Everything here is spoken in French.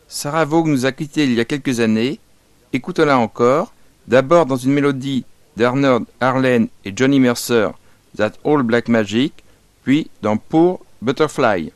Sarah Vaughan nous a quittés il y a quelques années. Écoutons-la encore, d'abord dans une mélodie d'Arnold Arlen et Johnny Mercer, That Old Black Magic, puis dans Poor Butterfly.